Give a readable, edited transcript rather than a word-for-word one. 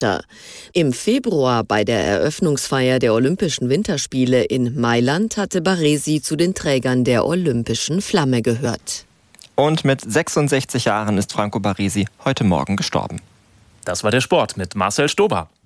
Im Februar bei der Eröffnungsfeier der Olympischen Winterspiele in Mailand hatte Baresi zu den Trägern der Olympischen Flamme gehört. Und mit 66 Jahren ist Franco Baresi heute Morgen gestorben. Das war der Sport mit Marcel Stober.